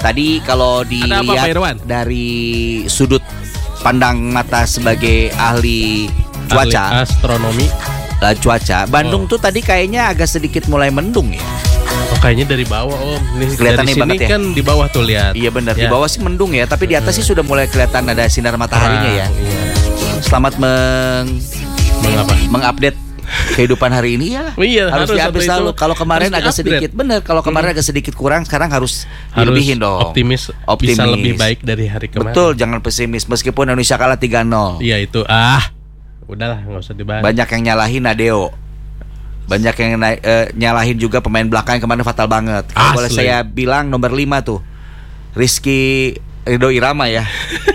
Tadi kalau Ada apa, Pak dilihat Irwan? dari sudut pandang mata sebagai ahli cuaca, astronomi. cuaca, Bandung tuh tadi kayaknya agak sedikit mulai mendung ya. Oh, kayaknya dari bawah Om. Nih, Kelihatan dari nih sini banget ya. kan di bawah tuh lihat. Iya benar, di Ya. bawah sih mendung ya, tapi di atas sih sudah mulai kelihatan ada sinar mataharinya ya. Iya. Selamat Mengapa? mengupdate kehidupan hari ini ya. Iya, harus diupdate itu. selalu. Kalau kemarin Harus agak di-upgrade. sedikit benar, kalau kemarin agak sedikit kurang, sekarang harus dilebihin dong. Optimis bisa lebih baik dari hari kemarin. Betul, jangan pesimis. Meskipun Indonesia kalah 3-0. Iya itu. Udahlah nggak usah dibahas. Banyak yang nyalahin Nadeo. Banyak yang nyalahin juga pemain belakang yang kemarin fatal banget. Kalau boleh saya bilang nomor 5 tuh Rizky Ridho Irama ya.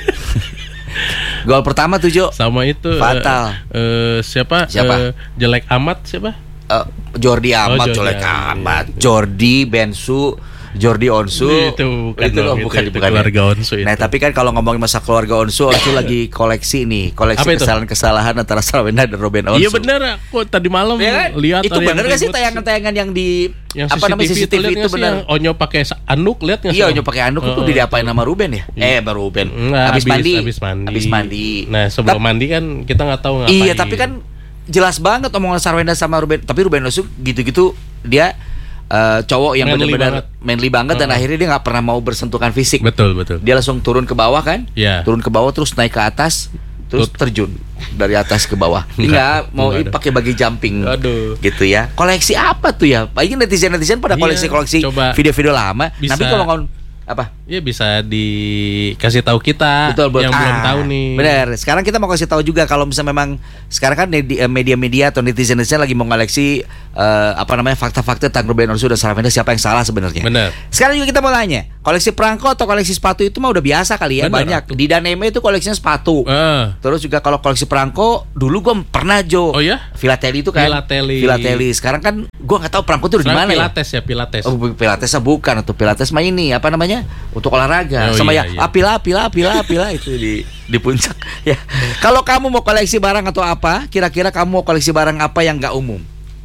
Gol pertama tuh Jo. Sama itu fatal. Siapa? Jelek amat siapa? Jordi Amat, jelek amat. Jordi Bensu, Jordi Onsu. Itu bukan keluarga Onsu itu. Nah, tapi kan kalau ngomongin masa keluarga Onsu lagi koleksi nih, kesalahan-kesalahan antara Sarawenda dan Ruben Onsu. Iya benar, aku tadi malam ya kan? lihat. Itu benar gak sih tayangan-tayangan yang di CCTV itu benar? Yang Onyo pakai anduk, lihat nggak sih? Iya, Onyo pakai anduk itu diapain sama Ruben ya? Ruben. Habis mandi. Nah, sebelum mandi kan kita nggak tahu ngapain. Iya, tapi kan jelas banget omongan Sarawenda sama Ruben. Tapi Ruben Onsu gitu-gitu dia cowok yang benar-benar manly banget dan akhirnya dia nggak pernah mau bersentuhan fisik. Betul. Dia langsung turun ke bawah kan? Iya. Turun ke bawah terus naik ke atas, terus terjun dari atas ke bawah. Enggak mau pakai bagi jumping. Aduh. Gitu ya. Koleksi apa tuh ya? Paling netizen pada koleksi video-video lama. Bisa. Nanti kalau apa? Ya bisa dikasih tahu kita. Betul, yang belum tahu nih. Benar. Sekarang kita mau kasih tahu juga kalau misalnya memang sekarang kan media-media atau netizen lagi mau ngoleksi fakta-fakta tentang Ruben Onsu dan Sarawenda, siapa yang salah sebenarnya. Benar. Sekarang juga kita mau nanya, koleksi perangko atau koleksi sepatu itu mah udah biasa kali ya. Bener. Banyak. Di Daneme itu koleksinya sepatu. Terus juga kalau koleksi perangko dulu gue pernah Jo. Oh ya? Filateli itu kan. Filateli. Sekarang kan gue nggak tahu perangko itu di mana ya. Pilates. Oh, Pilatesnya bukan, atau Pilates mah ini apa namanya? Untuk olahraga. Sama apila itu di puncak ya. Kalau kamu mau koleksi barang atau apa, kira-kira kamu mau koleksi barang apa yang nggak umum?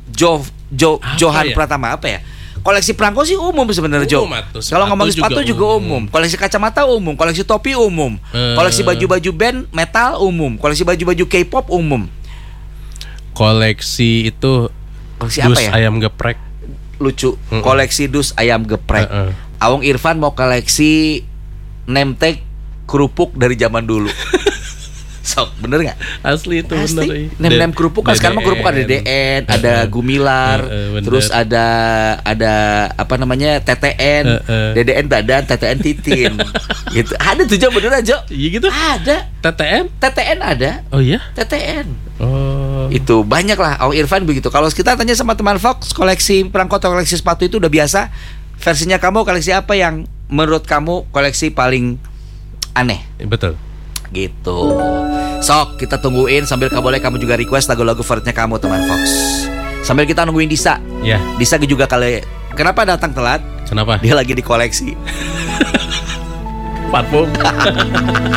Johan Pratama apa ya? Koleksi perangko sih umum sebenarnya Jo. Kalau ngomongin sepatu juga umum. Koleksi kacamata umum, koleksi topi umum, koleksi baju-baju band metal umum, koleksi baju-baju K-pop umum. Koleksi itu koleksi dus apa ya? Ayam geprek. Lucu. Koleksi dus ayam geprek. Awong Irfan mau koleksi name tag kerupuk dari zaman dulu. Sok, bener nggak? Asli itu bener. Nem kerupuk kan sekarang mah kerupuk ada DDN, ada Gumilar, terus ada apa namanya TTN, DDN badan, TTN titin. Gitu. Ada tuh Jo, beneran Jo? Iya gitu. Ada. TTN ada. Oh iya? TTN. Oh. Itu banyak lah. Awong Irfan begitu. Kalau kita tanya sama teman Fox, koleksi perangko atau koleksi sepatu itu udah biasa. Versinya kamu koleksi apa yang menurut kamu koleksi paling aneh? Betul. Gitu. Sok, kita tungguin sambil kamu juga request lagu-lagu favoritnya kamu teman Fox. Sambil kita nungguin Disa. Ya. Disa juga kenapa datang telat? Kenapa? Dia lagi di koleksi parfum.